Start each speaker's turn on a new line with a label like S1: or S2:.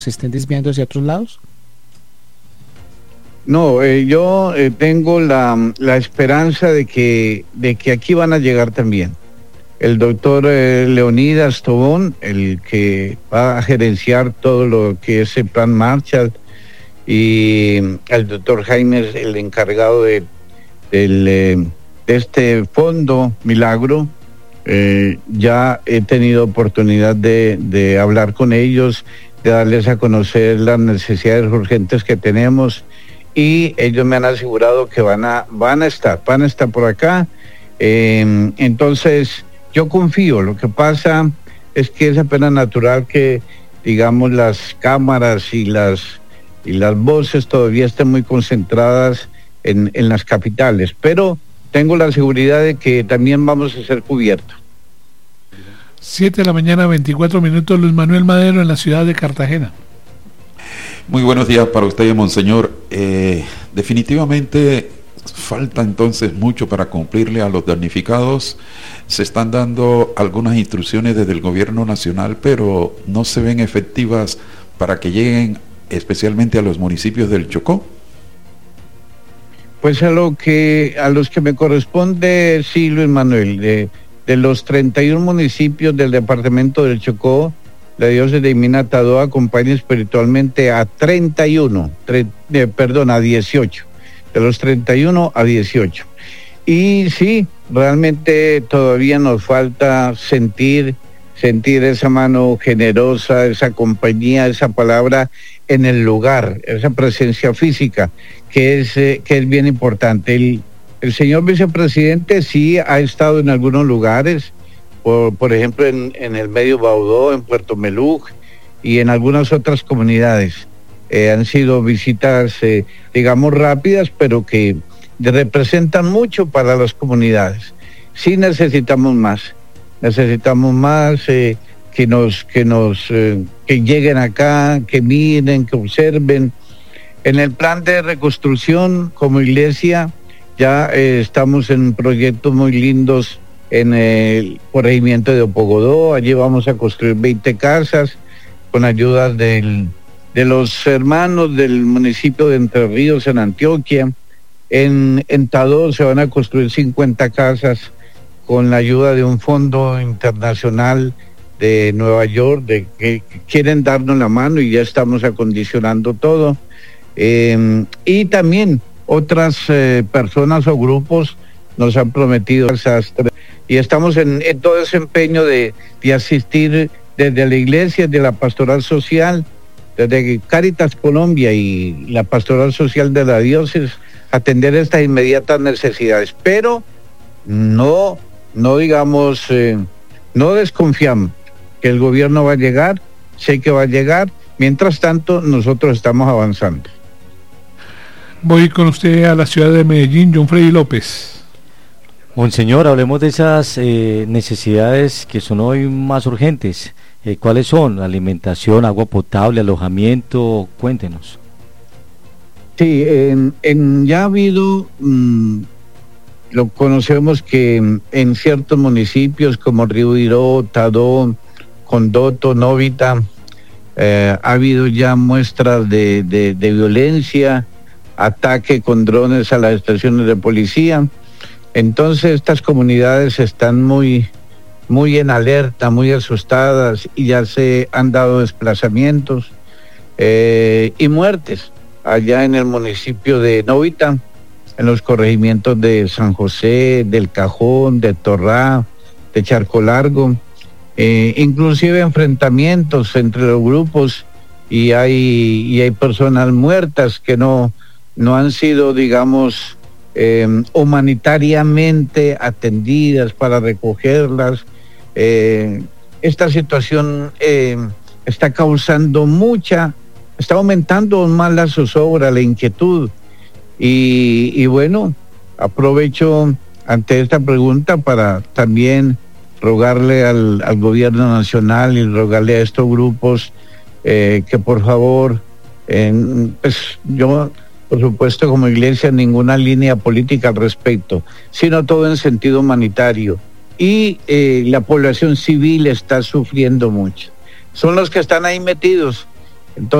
S1: se estén desviando hacia otros lados?
S2: No, yo tengo la esperanza de que aquí van a llegar también. El doctor Leonidas Tobón, el que va a gerenciar todo lo que es el plan Marshall, y el doctor Jaime, el encargado de este fondo Milagro. Ya he tenido oportunidad de hablar con ellos, de darles a conocer las necesidades urgentes que tenemos, y ellos me han asegurado que van a estar por acá. Entonces yo confío. Lo que pasa es que es apenas natural que, digamos, las cámaras y las voces todavía estén muy concentradas en las capitales, pero tengo la seguridad de que también vamos a ser cubiertos.
S3: 7:24 a.m, Luis Manuel Madero, en la ciudad de Cartagena.
S4: Muy buenos días para usted, monseñor. Definitivamente falta entonces mucho para cumplirle a los damnificados. Se están dando algunas instrucciones desde el gobierno nacional, pero no se ven efectivas para que lleguen especialmente a los municipios del Chocó.
S2: Pues a los que me corresponde, sí, Luis Manuel, de los 31 municipios del departamento del Chocó, la diócesis de Minatadó acompaña espiritualmente a 18, de los 31 a 18. Y sí, realmente todavía nos falta sentir esa mano generosa, esa compañía, esa palabra en el lugar, esa presencia física, que es bien importante. El señor vicepresidente sí ha estado en algunos lugares, por ejemplo en el Medio Baudó, en Puerto Meluc y en algunas otras comunidades. Han sido visitas, digamos, rápidas, pero que representan mucho para las comunidades. Sí necesitamos más que lleguen acá, que miren, que observen. En el plan de reconstrucción como iglesia ya estamos en proyectos muy lindos en el corregimiento de Opogodó. Allí vamos a construir 20 casas con ayuda de los hermanos del municipio de Entre Ríos en Antioquia. En Tadó se van a construir 50 casas con la ayuda de un fondo internacional de Nueva York, que quieren darnos la mano, y ya estamos acondicionando todo. Y también otras personas o grupos nos han prometido y estamos en todo ese empeño de asistir desde la iglesia, de la pastoral social, desde Cáritas Colombia y la pastoral social de la diócesis, atender estas inmediatas necesidades, pero no digamos, no desconfiamos que el gobierno va a llegar. Sé que va a llegar. Mientras tanto, nosotros estamos avanzando.
S3: Voy con usted a la ciudad de Medellín, John Freddy López.
S5: Monseñor, hablemos de esas necesidades que son hoy más urgentes. ¿Cuáles son? Alimentación, agua potable, alojamiento, cuéntenos.
S2: Sí, ya ha habido, lo conocemos que en ciertos municipios como Río Iró, Tadó, Condoto, Novita, ha habido ya muestras de violencia, ataque con drones a las estaciones de policía. Entonces estas comunidades están muy en alerta, muy asustadas, y ya se han dado desplazamientos y muertes allá en el municipio de Novita, en los corregimientos de San José, del Cajón, de Torrá, de Charco Largo, inclusive enfrentamientos entre los grupos, y hay personas muertas que no han sido, digamos, humanitariamente atendidas para recogerlas. Esta situación está causando está aumentando más la zozobra, la inquietud, y bueno, aprovecho ante esta pregunta para también rogarle al gobierno nacional y rogarle a estos grupos que por favor, pues yo, por supuesto, como iglesia, ninguna línea política al respecto, sino todo en sentido humanitario. Y la población civil está sufriendo mucho. Son los que están ahí metidos,